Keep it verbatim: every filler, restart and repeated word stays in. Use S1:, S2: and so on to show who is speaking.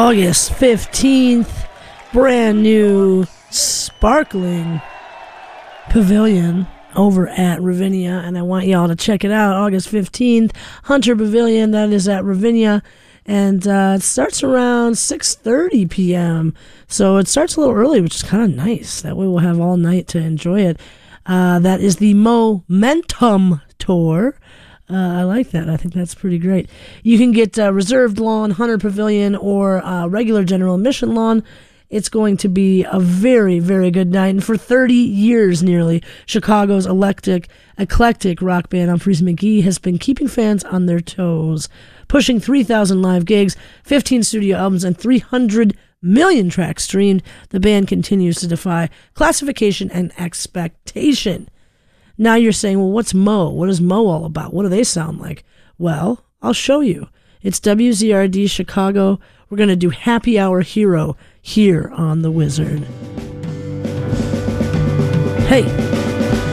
S1: August fifteenth, brand new sparkling pavilion over at Ravinia, and I want y'all to check it out. August fifteenth, Hunter Pavilion, that is at Ravinia, and uh, it starts around six thirty p.m., so it starts a little early, which is kind of nice. That way we'll have all night to enjoy it. Uh, that is the Momentum Tour. Uh, I like that. I think that's pretty great. You can get uh, reserved lawn, Hunter Pavilion, or uh, regular general admission lawn. It's going to be a very, very good night. And for thirty years nearly, Chicago's eclectic, eclectic rock band Humphreys McGee has been keeping fans on their toes, pushing three thousand live gigs, fifteen studio albums, and three hundred million tracks streamed. The band continues to defy classification and expectation. Now you're saying, well, what's Mo? What is Mo all about? What do they sound like? Well, I'll show you. It's W Z R D Chicago. We're going to do Happy Hour Hero here on The Wizard. Hey.